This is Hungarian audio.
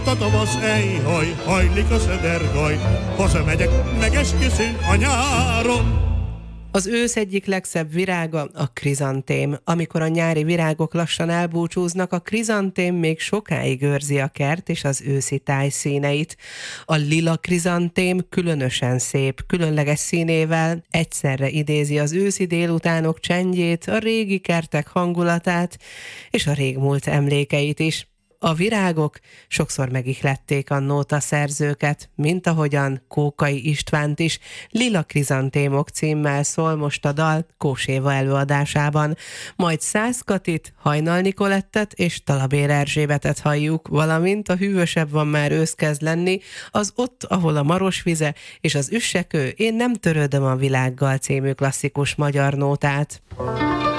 A tavasz ejhaj, hajlik a szedergaj, hazamegyek, megesküszünk a nyáron. Az ősz egyik legszebb virága a krizantém. Amikor a nyári virágok lassan elbúcsúznak, a krizantém még sokáig őrzi a kert és az őszi táj színeit. A lila krizantém különösen szép, különleges színével egyszerre idézi az őszi délutánok csendjét, a régi kertek hangulatát és a régmúlt emlékeit is. A virágok sokszor megihlették a nótaszerzőket, mint ahogyan Kókai Istvánt is. Lila krizantémok címmel szól most a dal Kós Éva előadásában. Majd Szász Katit, Hajnal Nikolettet és Talabér Erzsébetet halljuk, valamint a Hűvösebb van már ősz kezd lenni, az Ott, ahol a marosvize és az Üssekő, Én nem törődöm a világgal című klasszikus magyar nótát.